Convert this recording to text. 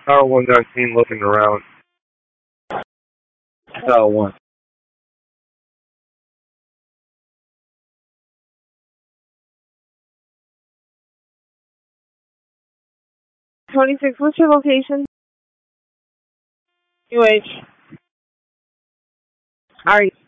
Tower 119 looking around. Tower 1. 26, what's your location? UH. Are you